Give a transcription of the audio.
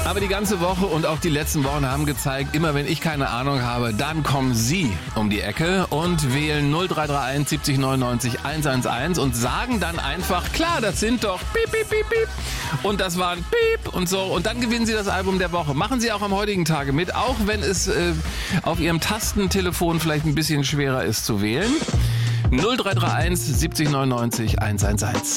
Aber die ganze Woche und auch die letzten Wochen haben gezeigt, immer wenn ich keine Ahnung habe, dann kommen Sie um die Ecke und wählen 0331 70 99 111 und sagen dann einfach, klar, das sind doch piep, piep, piep, piep. Und das waren piep und so. Und dann gewinnen Sie das Album der Woche. Machen Sie auch am heutigen Tage mit, auch wenn es auf Ihrem Tastentelefon vielleicht ein bisschen schwerer ist zu wählen. 0331 70 99 111.